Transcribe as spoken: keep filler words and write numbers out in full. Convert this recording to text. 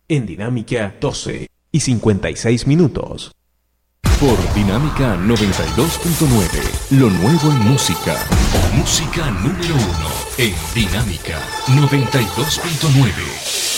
En Dinámica, doce y cincuenta y seis minutos. Por Dinámica noventa y dos punto nueve, lo nuevo en música. Música número uno en Dinámica noventa y dos punto nueve.